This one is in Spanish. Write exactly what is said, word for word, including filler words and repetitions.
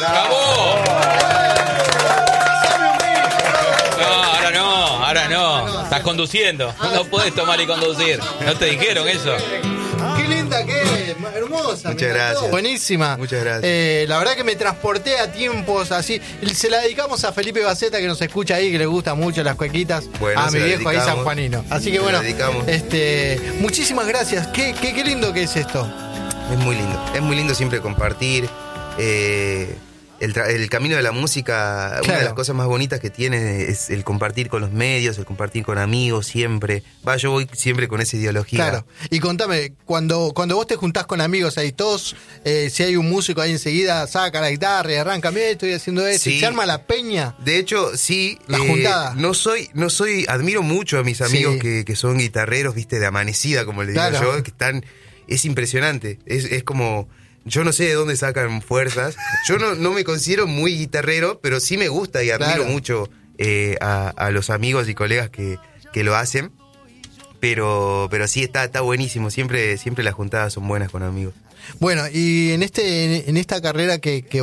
¡Acabó! No, ahora no, ahora no. Estás conduciendo. No podés tomar y conducir. ¿No te dijeron eso? Qué linda que es, hermosa. Muchas gracias. Buenísima. Muchas gracias. Eh, la verdad que me transporté a tiempos así. Se la dedicamos a Felipe Baceta, que nos escucha ahí, que le gusta mucho las cuequitas. Bueno, a mi se la viejo ahí dedicamos. sanjuanino. Así que Se bueno, la dedicamos. este, muchísimas gracias. Qué, qué, qué lindo que es esto. Es muy lindo. Es muy lindo siempre compartir. Eh, el, tra- el camino de la música, una Claro. de las cosas más bonitas que tiene es el compartir con los medios, el compartir con amigos siempre. Va, yo voy siempre con esa ideología. Claro. Y contame, cuando, cuando vos te juntás con amigos ahí, todos, eh, si hay un músico ahí enseguida, saca la guitarra y arranca, mira, estoy haciendo esto. Sí. Y se arma la peña. De hecho, sí. La juntada. No soy, no soy, admiro mucho a mis amigos Sí. que, que son guitarreros, viste, de amanecida, como le digo Claro. yo, que están, es impresionante. Es, es como, yo no sé de dónde sacan fuerzas. Yo no, no me considero muy guitarrero, pero sí me gusta y admiro Claro. mucho eh, a, a los amigos y colegas que, que lo hacen. Pero, pero sí, está, está buenísimo. Siempre, siempre las juntadas son buenas con amigos. Bueno, y en este, en esta carrera que, que